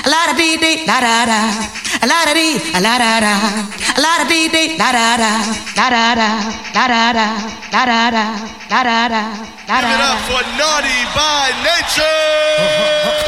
la da dee dee da da da, la da dee, la da da, la da dee dee da da da, da da da, da da da, da da da, da da da, da da da. Give it up for Naughty by Nature.